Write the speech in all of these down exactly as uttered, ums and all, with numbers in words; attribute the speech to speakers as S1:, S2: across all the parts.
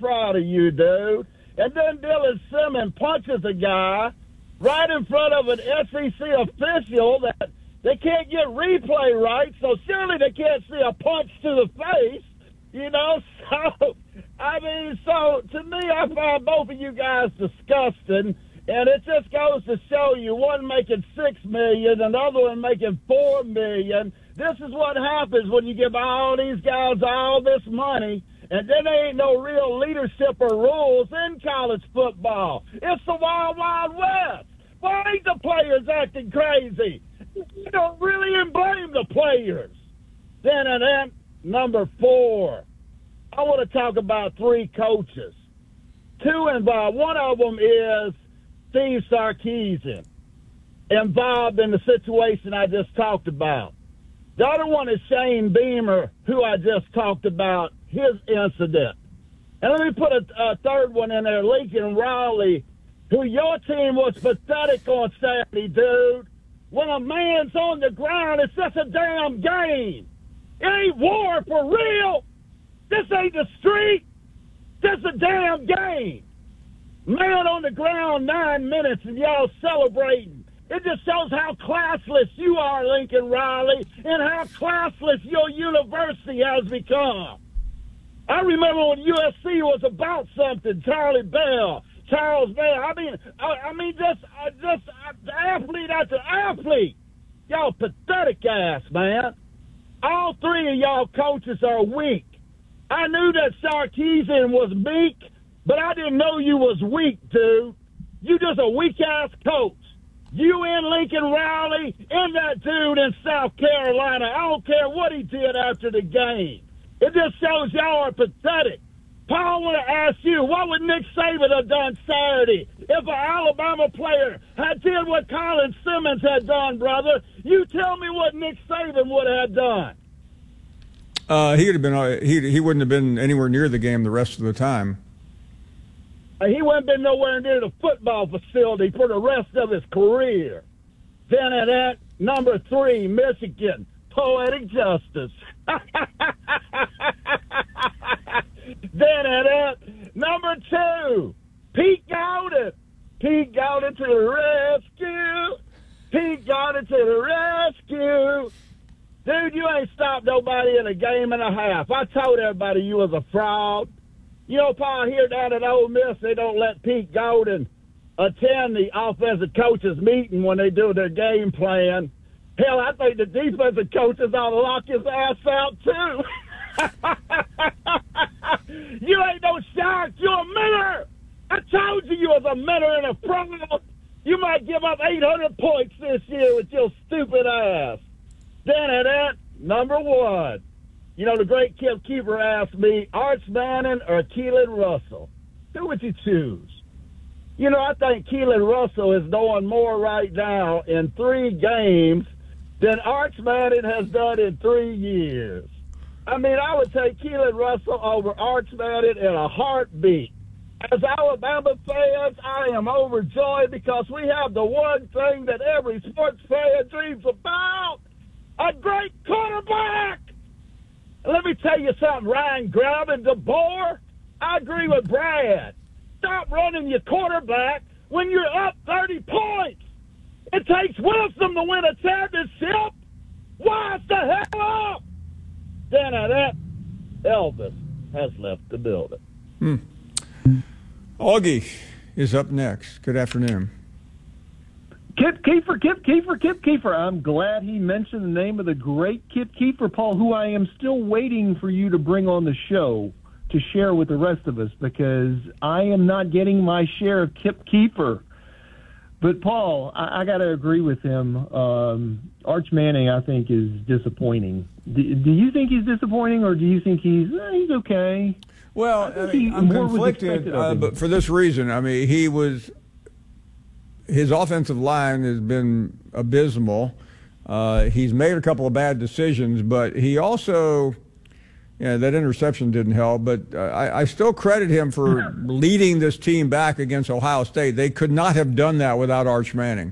S1: proud of you, dude. And then Dylan Simmons punches a guy right in front of an S E C official that they can't get replay right, so surely they can't see a punch to the face, you know? So, I mean, so to me, I find both of you guys disgusting, and it just goes to show you, one making six million dollars, another one making four million dollars. This is what happens when you give all these guys all this money, and then there ain't no real leadership or rules in college football. It's the wild, wild west. Why ain't the players acting crazy? You don't really even blame the players. Then and then, number four, I want to talk about three coaches. Two involved. One of them is Steve Sarkisian, involved in the situation I just talked about. The other one is Shane Beamer, who I just talked about, his incident. And let me put a, a third one in there, Lincoln Riley, who your team was pathetic on Saturday, dude. When a man's on the ground, it's just a damn game. It ain't war for real. This ain't the street. This a damn game. Man on the ground nine minutes and y'all celebrating. It just shows how classless you are, Lincoln Riley, and how classless your university has become. I remember when U S C was about something, Charlie Bell, Charles Bell. I mean, I, I mean, just, uh, just uh, athlete after athlete. Y'all pathetic ass, man. All three of y'all coaches are weak. I knew that Sarkisian was meek, but I didn't know you was weak, dude. You just a weak-ass coach. You and Lincoln Riley and that dude in South Carolina. I don't care what he did after the game. It just shows y'all are pathetic. Paul, I want to ask you, what would Nick Saban have done Saturday if an Alabama player had did what Colin Simmons had done, brother? You tell me what Nick Saban would have done.
S2: Uh, he would have been. Uh, he he wouldn't have been anywhere near the game the rest of the time.
S1: Uh, he wouldn't have been nowhere near the football facility for the rest of his career. Then at that, number three, Michigan, poetic justice. Then at that, number two, Pete Gowden. Pete Gowden to the rescue. Pete Gowden to the rescue. Dude, you ain't stopped nobody in a game and a half. I told everybody you was a fraud. You know, Paul, here down at Ole Miss, they don't let Pete Gowden attend the offensive coaches meeting when they do their game plan. Hell, I think the defensive coaches ought to lock his ass out, too. You ain't no shark. You're a minnow. I told you you was a minnow and a fraud. You might give up eight hundred points this year with your stupid ass. Then at that, number one, you know, the great Kip Keeper asked me, Arch Manning or Keelan Russell? Who would you choose? You know, I think Keelan Russell is doing more right now in three games than Arch Manning has done in three years. I mean, I would take Keelan Russell over Arch Manning in a heartbeat. As Alabama fans, I am overjoyed because we have the one thing that every sports fan dreams about, a great quarterback. And let me tell you something, Ryan Graham and DeBoer, I agree with Brad. Stop running your quarterback when you're up thirty points. It takes wisdom to win a championship. Wise the hell up. Then at that, Elvis has left the building.
S2: Hmm. Augie is up next. Good afternoon.
S3: Kip Keefer, Kip Keefer, Kip Keefer. I'm glad he mentioned the name of the great Kip Keefer, Paul, who I am still waiting for you to bring on the show to share with the rest of us because I am not getting my share of Kip Keefer. But, Paul, I, I got to agree with him. Um, Arch Manning, I think, is disappointing. Do, do you think he's disappointing, or do you think he's eh, he's okay?
S2: Well, I mean, I'm conflicted, uh, but for this reason. I mean, he was his offensive line has been abysmal. Uh, he's made a couple of bad decisions, but he also, yeah, that interception didn't help. But uh, I, I still credit him for leading this team back against Ohio State. They could not have done that without Arch Manning.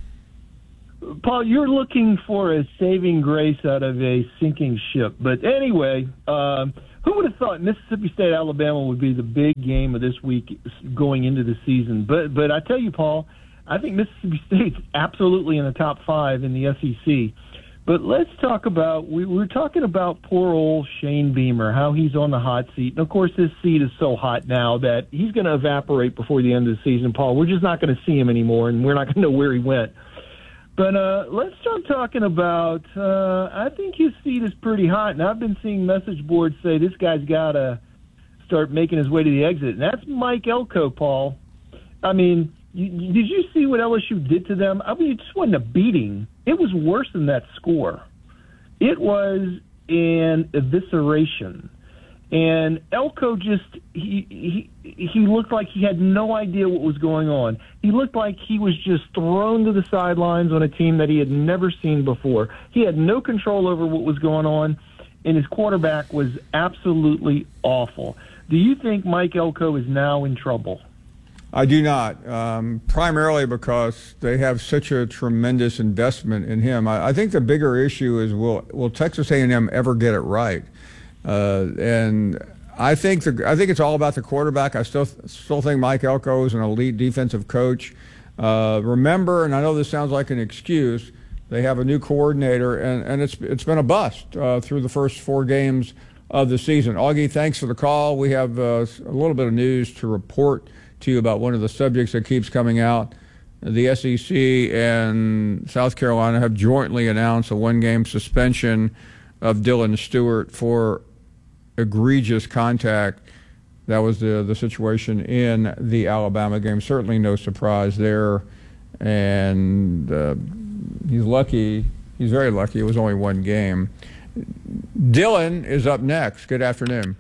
S3: Paul, you're looking for a saving grace out of a sinking ship. But anyway, uh, Who would have thought Mississippi State Alabama would be the big game of this week going into the season? But but I tell you, Paul, I think Mississippi State's absolutely in the top five in the S E C. But let's talk about, we were talking about poor old Shane Beamer, how he's on the hot seat. And, of course, his seat is so hot now that he's going to evaporate before the end of the season, Paul. We're just not going to see him anymore, and we're not going to know where he went. But uh, let's start talking about, uh, I think his seat is pretty hot, and I've been seeing message boards say this guy's got to start making his way to the exit. And that's Mike Elko, Paul. I mean, you, did you see what L S U did to them? I mean, it just wasn't a beating. It was worse than that score. It was an evisceration. And Elko just, he, he he looked like he had no idea what was going on. He looked like he was just thrown to the sidelines on a team that he had never seen before. He had no control over what was going on, and his quarterback was absolutely awful. Do you think Mike Elko is now in trouble?
S2: I do not, um, primarily because they have such a tremendous investment in him. I, I think the bigger issue is will will Texas A and M ever get it right? Uh, and I think the I think it's all about the quarterback. I still still think Mike Elko is an elite defensive coach. Uh, remember, and I know this sounds like an excuse, they have a new coordinator, and, and it's it's been a bust uh, through the first four games of the season. Augie, thanks for the call. We have uh, a little bit of news to report to you about one of the subjects that keeps coming out. The S E C and South Carolina have jointly announced a one-game suspension of Dylan Stewart for egregious contact. That was the the situation in the Alabama game. Certainly no surprise there. And uh, he's lucky. He's very lucky. It was only one game. Dylan is up next. Good afternoon.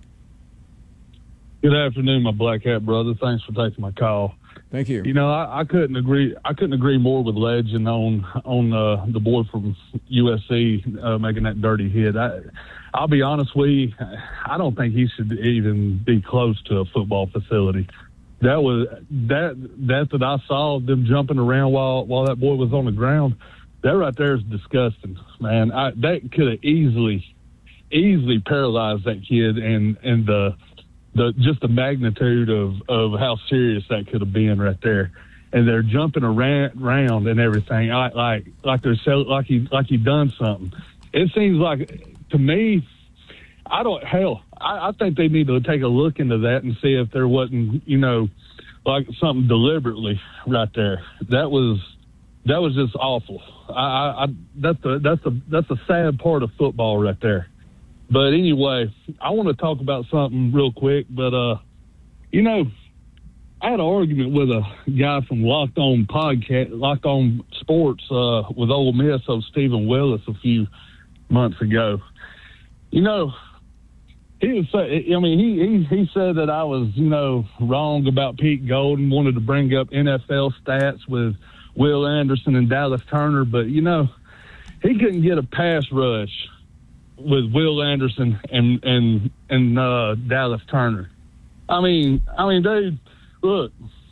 S4: Good afternoon, my Black Hat brother. Thanks for taking my call.
S2: Thank you.
S4: You know, I, I couldn't agree. I couldn't agree more with Legend on on uh, the boy from U S C uh, making that dirty hit. I, I'll be honest with you, I don't think he should even be close to a football facility. That was that that that I saw them jumping around while while that boy was on the ground. That right there is disgusting, man. I, that could have easily easily paralyzed that kid, and and the. The just the magnitude of, of how serious that could have been right there, and they're jumping around, around and everything like like like they're like he like he done something. It seems like to me, I don't hell. I, I think they need to take a look into that and see if there wasn't you know like something deliberately right there. That was that was just awful. I, I, I that's the that's the that's a sad part of football right there. But anyway, I want to talk about something real quick. But, uh, you know, I had an argument with a guy from Locked On Podcast, Locked On Sports uh, with Ole Miss, of Stephen Willis, a few months ago. You know, he was say, I mean, he, he he said that I was, you know, wrong about Pete Golden, wanted to bring up N F L stats with Will Anderson and Dallas Turner. But, you know, he couldn't get a pass rush with Will Anderson and and and uh, Dallas Turner. I mean, I mean, dude, look.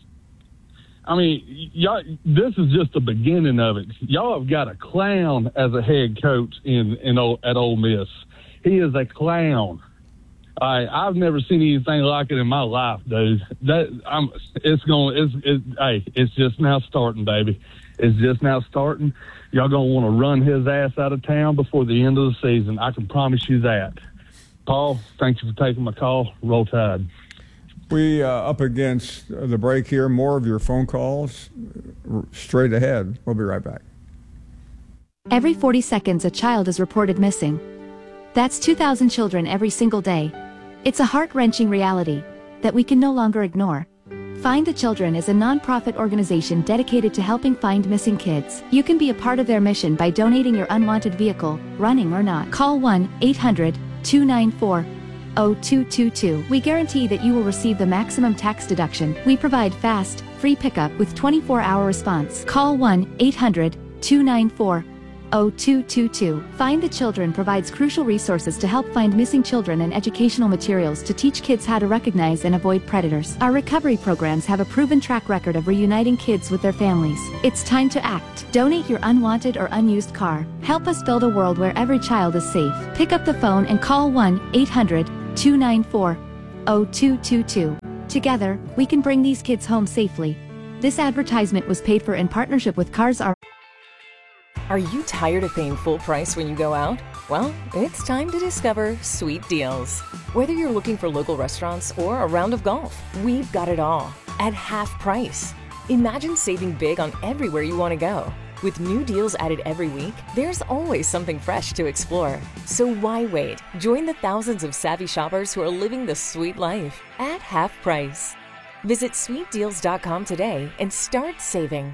S4: I mean, y'all. This is just the beginning of it. Y'all have got a clown as a head coach in in at Ole Miss. He is a clown. I I've never seen anything like it in my life, dude. That I'm. It's going. It's it, hey. It's just now starting, baby. It's just now starting. Y'all going to want to run his ass out of town before the end of the season. I can promise you that. Paul, thank you for taking my call. Roll Tide.
S2: We uh, up against the break here. More of your phone calls straight ahead. We'll be right back.
S5: Every forty seconds, a child is reported missing. That's two thousand children every single day. It's a heart-wrenching reality that we can no longer ignore. Find the Children is a non-profit organization dedicated to helping find missing kids. You can be a part of their mission by donating your unwanted vehicle, running or not. Call one eight hundred two nine four zero two two two. We guarantee that you will receive the maximum tax deduction. We provide fast, free pickup with twenty-four hour response. Call one eight hundred two nine four zero two two two. Find the Children provides crucial resources to help find missing children and educational materials to teach kids how to recognize and avoid predators. Our recovery programs have a proven track record of reuniting kids with their families. It's time to act. Donate your unwanted or unused car. Help us build a world where every child is safe. Pick up the phone and call one eight hundred two nine four, zero two two two. Together, we can bring these kids home safely. This advertisement was paid for in partnership with Cars R.
S6: Are you tired of paying full price when you go out? Well, it's time to discover Sweet Deals. Whether you're looking for local restaurants or a round of golf, we've got it all at half price. Imagine saving big on everywhere you want to go. With new deals added every week, there's always something fresh to explore. So why wait? Join the thousands of savvy shoppers who are living the sweet life at half price. Visit sweet deals dot com today and start saving.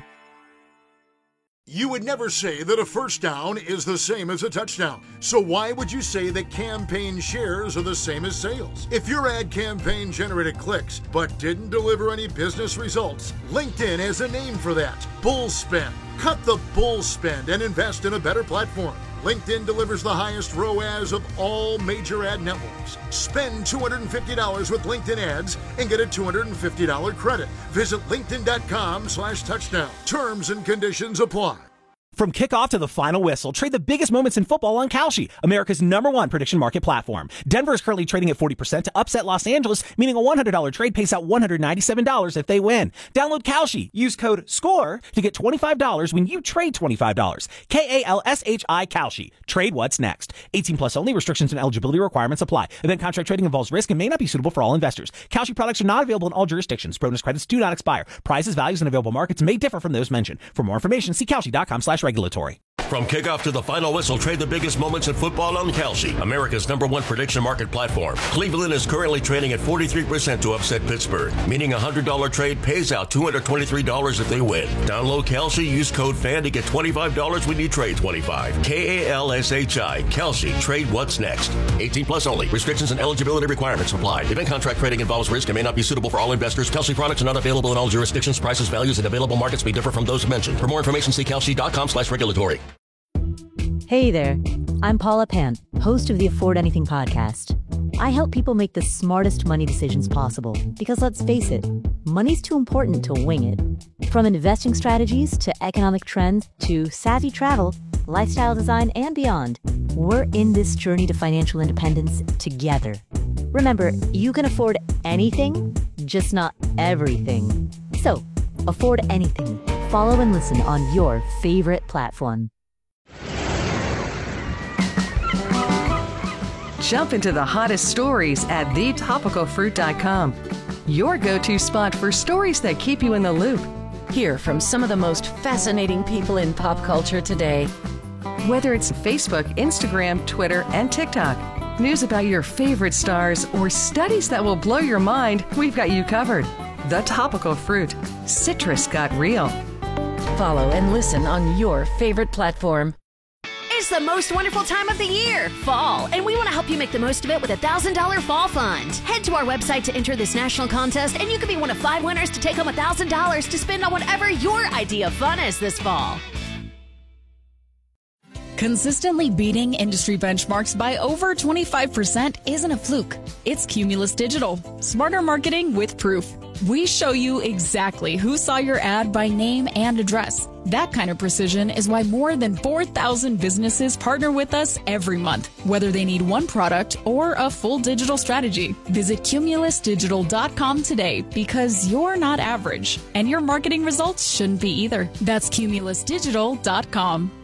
S7: You would never say that a first down is the same as a touchdown. So why would you say that campaign shares are the same as sales? If your ad campaign generated clicks but didn't deliver any business results, LinkedIn has a name for that: bull spend. Cut the bull spend and invest in a better platform. LinkedIn delivers the highest R O A S of all major ad networks. Spend two hundred fifty dollars with LinkedIn ads and get a two hundred fifty dollars credit. Visit linkedin.com slash touchdown. Terms and conditions apply.
S8: From kickoff to the final whistle, trade the biggest moments in football on Kalshi, America's number one prediction market platform. Denver is currently trading at forty percent to upset Los Angeles, meaning a one hundred dollars trade pays out one hundred ninety-seven dollars if they win. Download Kalshi. Use code SCORE to get twenty-five dollars when you trade twenty-five dollars. K A L S H I Kalshi. Trade what's next. eighteen plus only. Restrictions and eligibility requirements apply. Event contract trading involves risk and may not be suitable for all investors. Kalshi products are not available in all jurisdictions. Bonus credits do not expire. Prices, values, and available markets may differ from those mentioned. For more information, see Kalshi.com slash regulatory.
S9: From kickoff to the final whistle, trade the biggest moments in football on Kalshi, America's number one prediction market platform. Cleveland is currently trading at forty-three percent to upset Pittsburgh, meaning a one hundred dollars trade pays out two hundred twenty-three dollars if they win. Download Kalshi, use code FAN to get twenty-five dollars when you trade twenty-five dollars. K A L S H I, Kalshi. Trade what's next. eighteen plus only. Restrictions and eligibility requirements apply. Event contract trading involves risk and may not be suitable for all investors. Kalshi products are not available in all jurisdictions. Prices, values, and available markets may differ from those mentioned. For more information, see Kalshi.com slash regulatory.
S10: Hey there, I'm Paula Pant, host of the Afford Anything podcast. I help people make the smartest money decisions possible because, let's face it, money's too important to wing it. From investing strategies to economic trends to savvy travel, lifestyle design, and beyond, we're in this journey to financial independence together. Remember, you can afford anything, just not everything. So, afford anything. Follow and listen on your favorite platform.
S11: Jump into the hottest stories at the topical fruit dot com. Your go-to spot for stories that keep you in the loop. Hear from some of the most fascinating people in pop culture today. Whether it's Facebook, Instagram, Twitter, and TikTok, news about your favorite stars, or studies that will blow your mind, we've got you covered. The Topical Fruit. Citrus got real. Follow and listen on your favorite platform.
S12: It's the most wonderful time of the year, fall, and we want to help you make the most of it with a one thousand dollars Fall Fund. Head to our website to enter this national contest, and you could be one of five winners to take home one thousand dollars to spend on whatever your idea of fun is this fall.
S13: Consistently beating industry benchmarks by over twenty-five percent isn't a fluke. It's Cumulus Digital. Smarter marketing with proof. We show you exactly who saw your ad by name and address. That kind of precision is why more than four thousand businesses partner with us every month, whether they need one product or a full digital strategy. Visit cumulus digital dot com today because you're not average, and your marketing results shouldn't be either. That's cumulus digital dot com.